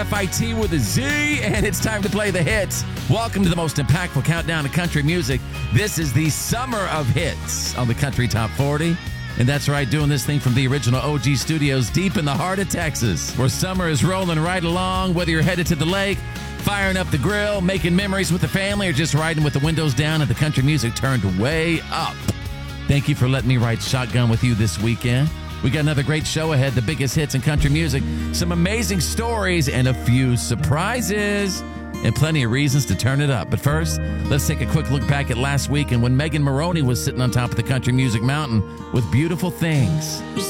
FIT with a Z, and it's time to play the hits. Welcome to the most impactful countdown to country music. This is the Summer of Hits on the Country Top 40. And that's right, doing this thing from the original OG studios deep in the heart of Texas, where summer is rolling right along, whether you're headed to the lake, firing up the grill, making memories with the family, or just riding with the windows down and the country music turned way up. Thank you for letting me ride shotgun with you this weekend. We got another great show ahead, the biggest hits in country music, some amazing stories, and a few surprises, and plenty of reasons to turn it up. But first, let's take a quick look back at last week and when Megan Moroney was sitting on top of the country music mountain with Beautiful Things.